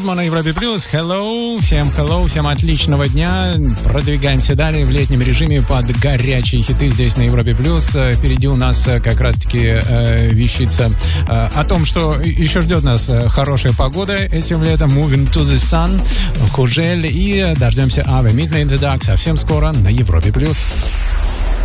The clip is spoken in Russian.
Гизмо на Европе Плюс. Hello, всем отличного дня. Продвигаемся далее в летнем режиме под горячие хиты здесь на Европе Плюс. Впереди у нас как раз-таки вещица о том, что еще ждет нас хорошая погода этим летом. Moving to the Sun, Хужель, и дождемся Ave Midnight in the Dark совсем скоро на Европе Плюс.